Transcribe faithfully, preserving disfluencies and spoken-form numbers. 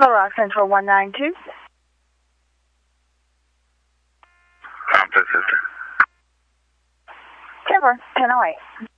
Little Rock Central one nine two. Compton sister. Denver, ten oh eight.